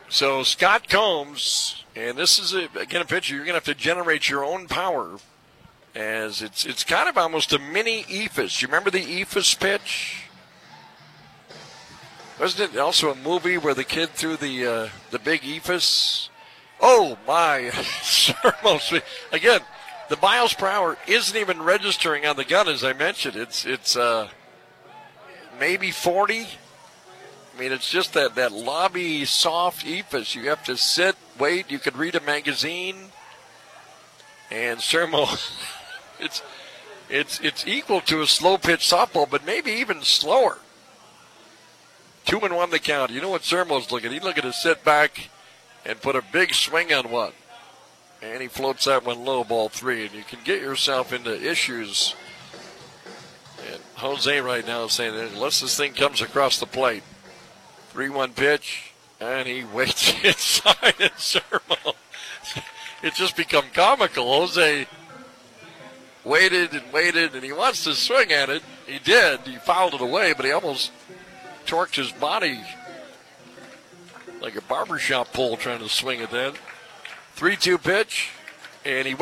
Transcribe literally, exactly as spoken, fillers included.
So Scott Combs, and this is, a, again, a pitcher you're going to have to generate your own power, as it's it's kind of almost a mini Ephus. You remember the Ephus pitch? Wasn't it also a movie where the kid threw the uh, the big Ephus? Oh, my. Again, the miles per hour isn't even registering on the gun, as I mentioned. It's it's uh, maybe forty. I mean, it's just that, that lobby soft Ephus. You have to sit, wait. You could read a magazine. And Sermo, it's it's it's equal to a slow pitch softball, but maybe even slower. Two and one the count. You know what Sermo's looking? He's looking to sit back and put a big swing on one. And he floats that one low, ball three. And you can get yourself into issues. And Jose right now is saying that unless this thing comes across the plate. three one pitch, and he waits inside, and Sermo. It's just become comical. Jose waited and waited, and he wants to swing at it. He did. He fouled it away, but he almost torqued his body like a barbershop pole trying to swing at that. three two pitch, and he